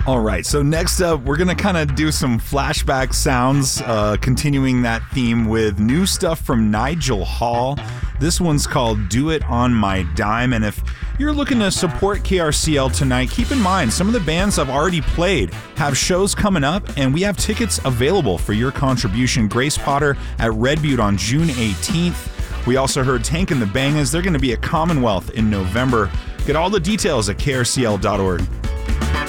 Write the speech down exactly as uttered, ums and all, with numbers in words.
All right, so next up, we're going to kind of do some flashback sounds, uh, continuing that theme with new stuff from Nigel Hall. This one's called Do It On My Dime, and if you're looking to support K R C L tonight, keep in mind some of the bands I've already played have shows coming up, and we have tickets available for your contribution. Grace Potter at Red Butte on June eighteenth. We also heard Tank and the Bangas. They're going to be at Commonwealth in November. Get all the details at K R C L dot org.